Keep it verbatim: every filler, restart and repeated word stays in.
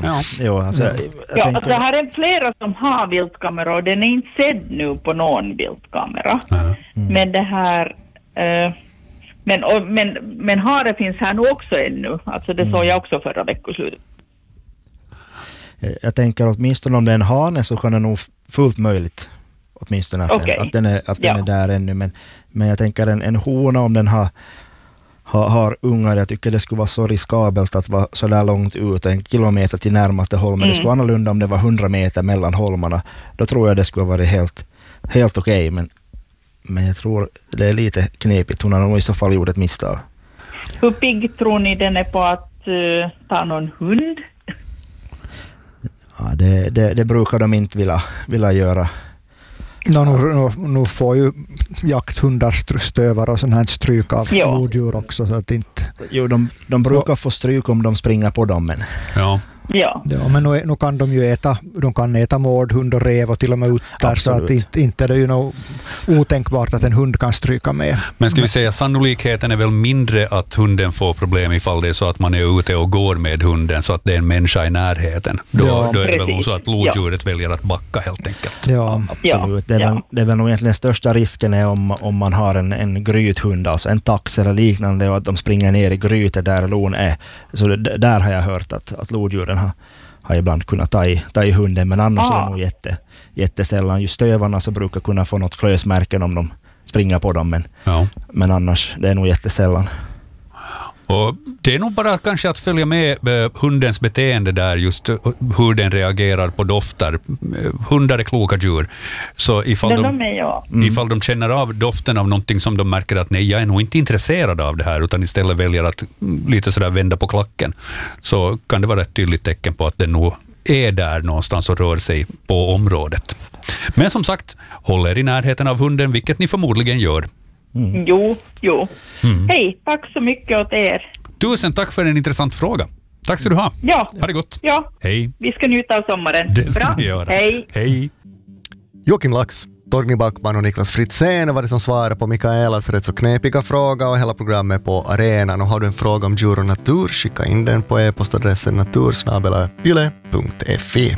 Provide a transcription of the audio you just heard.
Ja. Jo, alltså, jag, jag ja, tänker... alltså, det här är flera som har viltkamera och den är inte sedd nu på någon viltkamera. Mm. Men det här... Uh, men, och, men, men hare finns här nu också ännu. Alltså det såg mm. jag också förra veckoslutet. Jag tänker åtminstone om det är en hane så kan det nog fullt möjligt. Åtminstone att, okay. den, att den, är, att den ja. är där ännu. Men, men jag tänker en, en hona om den har, har, har ungar. Jag tycker det skulle vara så riskabelt att vara så där långt ut. En kilometer till närmaste holm. Mm. Det skulle vara annorlunda om det var hundra meter mellan holmarna. Då tror jag det skulle vara helt, helt okej. Okay. Men, men jag tror det är lite knepigt. Hon har nog i så fall gjort ett misstag. Hur pigg tror ni den är på att uh, ta någon hund? Ja, det, det, det brukar de inte vilja, vilja göra. No, nu, nu, nu får ju jakthundar stövar och sån här stryk av lodjur också. Så att inte... Jo, de, de brukar få stryk om de springer på dem. Men... Ja. Ja. Ja, men nu, nu kan de ju äta, de kan äta mårdhund och rev och till och med utter, så att inte, inte det är ju nog otänkbart att en hund kan stryka med. Men ska vi säga sannolikheten är väl mindre att hunden får problem ifall det är så att man är ute och går med hunden så att det är en människa i närheten. Då, ja, då är det väl nog så att lodjuret ja. väljer att backa helt enkelt. Ja, absolut. Det är, väl, det är väl nog egentligen den största risken är om, om man har en, en grythund, alltså en tax eller liknande, och att de springer ner i grytet där lon är. Så det, där har jag hört att, att lodjuren har, har ibland kunnat ta i, ta i hunden, men annars ah. är det nog jätte, jättesällan. Just stövarna så brukar kunna få något klösmärken om de springer på dem, men, ja. men annars det är nog jättesällan. Och det är nog bara kanske att följa med hundens beteende där, just hur den reagerar på dofter. Hundar är kloka djur. Så ifall de, de, är, ja. mm. ifall de känner av doften av någonting som de märker att nej, jag är nog inte intresserad av det här, utan istället väljer att lite sådär vända på klacken, så kan det vara ett tydligt tecken på att den nog är där någonstans och rör sig på området. Men som sagt, håll er i närheten av hunden, vilket ni förmodligen gör. Mm. Jo, jo. Mm. Hej, tack så mycket åt er. Tusen tack för en intressant fråga. Tack ska du ha. Ja. Ha det gott. Ja. Hej. Vi ska njuta av sommaren. Det ska Bra. vi göra. Hej. Hej. Joakim Lax, Torgny Backman och Niklas Fritzén var det som svarade på Mikaelas rätt så knepiga fråga, och hela programmet på arenan. Och har du en fråga om djur och natur, skicka in den på e-postadressen natursnabel-yle punkt fi.